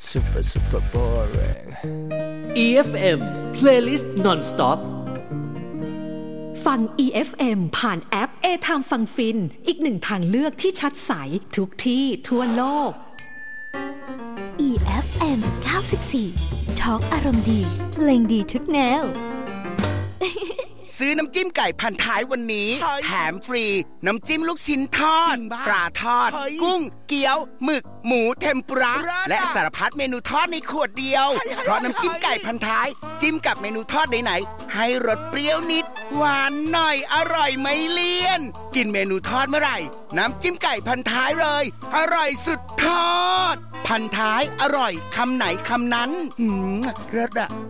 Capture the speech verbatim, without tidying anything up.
super super boring อี เอฟ เอ็ม Playlist Non-Stop ฟัง อี เอฟ เอ็ม ผ่านแอป A-Time ฟังฟินอีกหนึ่งทางเลือกที่ชัดใสทุกที่ทั่วโลกอี เอฟ เอ็ม เก้าสิบสี่ Talk อารมณ์ดีเพลงดีทุกแนวซื้อน้ำจิ้มไก่พันท้ายวันนี้แถมฟรีน้ำจิ้มลูกชิ้นทอดปลาทอดกุ้งเกี๊ยวหมึกหมูเทมปุระและสารพัดเมนูทอดในขวดเดียวเพราะน้ำจิ้มไก่พันท้ายจิ้มกับเมนูทอดไหนๆให้รสเปรี้ยวนิดหวานหน่อยอร่อยไม่เลี่ยนกินเมนูทอดเมื่อไหร่น้ำจิ้มไก่พันท้ายเลยอร่อยสุดทอดพันท้ายอร่อยคำไหนคำนั้นหืมรสอะ